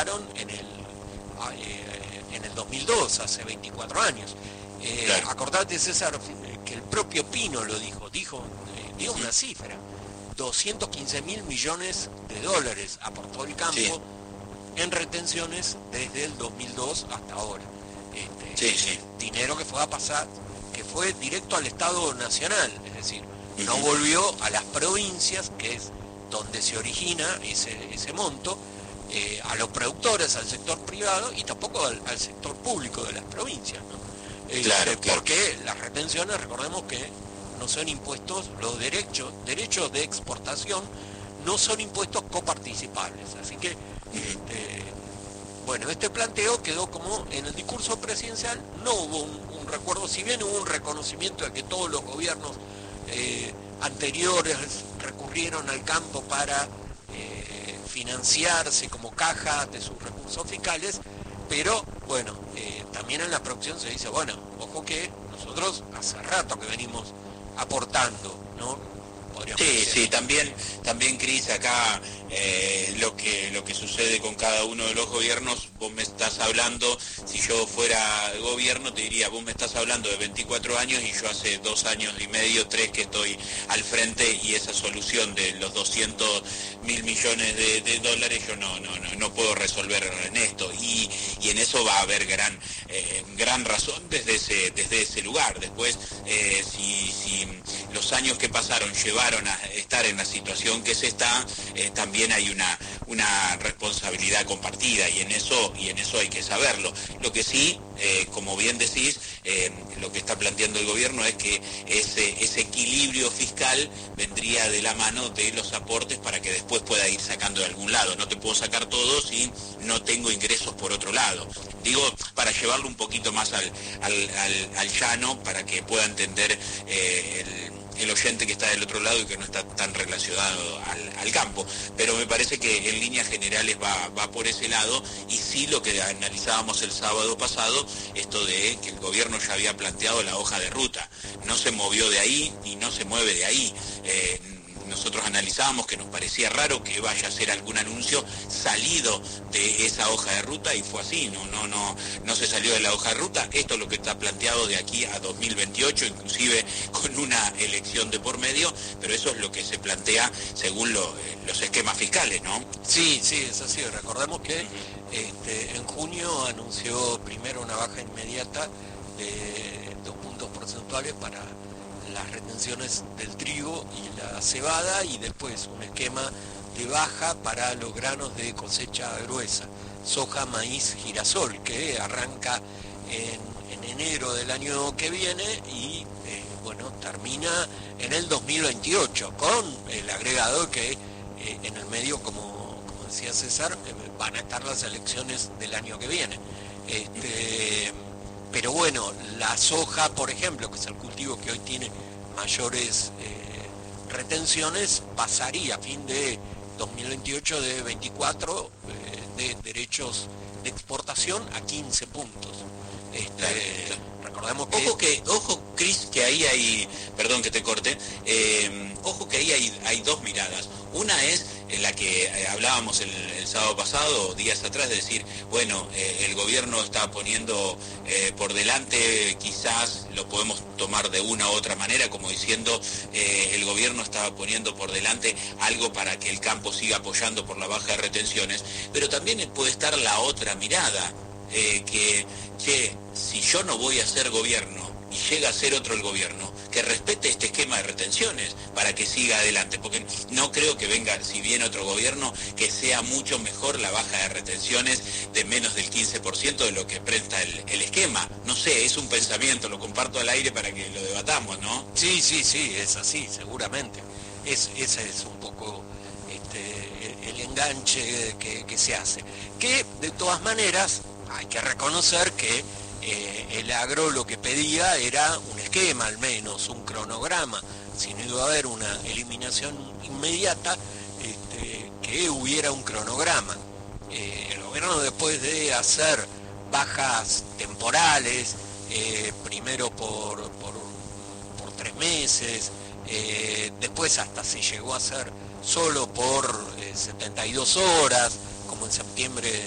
pasaron en el 2002, hace 24 años. Claro. Acordate, César, que el propio Pino lo dio una cifra, 215.000 millones de dólares aportó el campo, Sí. en retenciones desde el 2002 hasta ahora. Sí. Dinero que fue directo al Estado Nacional, es decir, no Ujú. volvió a las provincias, que es donde se origina ese monto, a los productores, al sector privado y tampoco al sector público de las provincias, ¿no? Claro. Porque las retenciones, recordemos que no son impuestos, los derechos de exportación no son impuestos coparticipables, así que bueno, este planteo quedó como en el discurso presidencial. No hubo un recuerdo, si bien hubo un reconocimiento de que todos los gobiernos anteriores recurrieron al campo para financiarse como caja de sus recursos fiscales, pero bueno, también en la producción se dice, bueno, ojo que nosotros hace rato que venimos aportando, ¿no? Sí, también Cris, acá lo que sucede con cada uno de los gobiernos, vos me estás hablando, si yo fuera gobierno te diría, vos me estás hablando de 24 años y yo hace 2 años y medio, 3 que estoy al frente, y esa solución de los 200.000 millones de dólares yo no puedo resolver en esto, y en eso va a haber gran razón desde ese lugar. Después, si los años que pasaron llevaron a estar en la situación que se está, también hay una responsabilidad compartida, y en eso hay que saberlo. Lo que sí, como bien decís, lo que está planteando el gobierno es que ese equilibrio fiscal vendría de la mano de los aportes para que después pueda ir sacando de algún lado. No te puedo sacar todo si no tengo ingresos por otro lado. Digo, para llevarlo un poquito más al llano, para que pueda entender el oyente que está del otro lado y que no está tan relacionado al campo. Pero me parece que en líneas generales va por ese lado, y sí lo que analizábamos el sábado pasado, esto de que el gobierno ya había planteado la hoja de ruta. No se movió de ahí y no se mueve de ahí. Nosotros analizábamos que nos parecía raro que vaya a hacer algún anuncio salido de esa hoja de ruta, y fue así, no se salió de la hoja de ruta. Esto es lo que está planteado de aquí a 2028, inclusive con una elección de por medio, pero eso es lo que se plantea según los esquemas fiscales, ¿no? Sí, es así. Recordemos que en junio anunció primero una baja inmediata de 2 puntos porcentuales para las retenciones del trigo y la cebada, y después un esquema de baja para los granos de cosecha gruesa, soja, maíz, girasol, que arranca en enero del año que viene y termina en el 2028, con el agregado que en el medio, como decía César, van a estar las elecciones del año que viene. Pero bueno, la soja, por ejemplo, que es el cultivo que hoy tiene mayores retenciones, pasaría a fin de 2028 de 24 de derechos de exportación a 15 puntos. Recordemos que... Ojo, Cris, que ahí hay, perdón que te corte, ojo que ahí hay dos miradas. Una es en la que hablábamos el sábado pasado, días atrás, de decir, bueno, el gobierno está poniendo por delante, quizás lo podemos tomar de una u otra manera, como diciendo, el gobierno estaba poniendo por delante algo para que el campo siga apoyando por la baja de retenciones, pero también puede estar la otra mirada, que si yo no voy a ser gobierno y llega a ser otro el gobierno, que respete este esquema de retenciones para que siga adelante, porque no creo que venga, si viene otro gobierno, que sea mucho mejor la baja de retenciones de menos del 15% de lo que presta el esquema. No sé, es un pensamiento, lo comparto al aire para que lo debatamos, ¿no? Sí, es así, seguramente. Ese es un poco el enganche que se hace. Que, de todas maneras, hay que reconocer que el agro lo que pedía era un esquema, al menos un cronograma. Si no iba a haber una eliminación inmediata, que hubiera un cronograma. El gobierno, después de hacer bajas temporales, primero por 3 meses, después hasta se llegó a hacer solo por 72 horas, como en septiembre